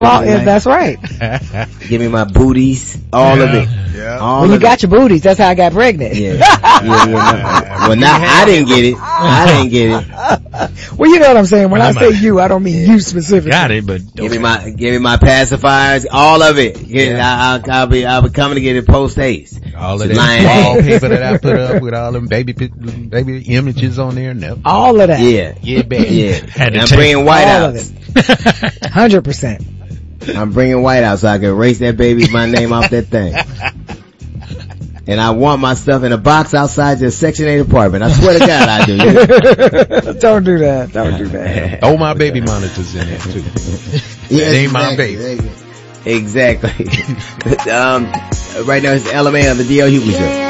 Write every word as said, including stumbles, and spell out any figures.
Well, yeah, that's right. Give me my booties, all yeah. of it. Yeah. All when of you got it. your booties, that's how I got pregnant. Yeah. yeah, yeah. Well, now I didn't get it. I didn't get it. Well, you know what I'm saying. When I say you, I don't mean yeah. you specifically. Got it, but give me my, give me my pacifiers, all of it. Yeah, I, I'll, I'll be, I'll be coming to get it post haste. All of that wallpaper that I put up with all them baby, baby images on there. No. All of that. Yeah. Yeah, baby. Yeah. Had to I'm take bringing white all out. of it. Hundred percent. I'm bringing white out so I can erase that baby, my name off that thing. And I want my stuff in a box outside the Section eight apartment. I swear to God I do. Don't do that. Don't do that. Throw my baby monitors in there too. Yeah, it ain't my exactly, baby. Exactly. um, right now it's L M A on the D L Hughley Show.